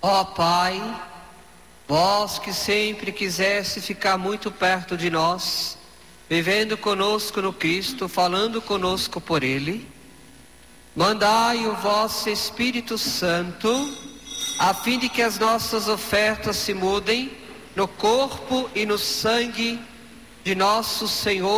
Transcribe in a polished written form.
Ó Pai, vós que sempre quiseste ficar muito perto de nós, vivendo conosco no Cristo, falando conosco por Ele, mandai o vosso Espírito Santo, a fim de que as nossas ofertas se mudem no corpo e no sangue de nosso Senhor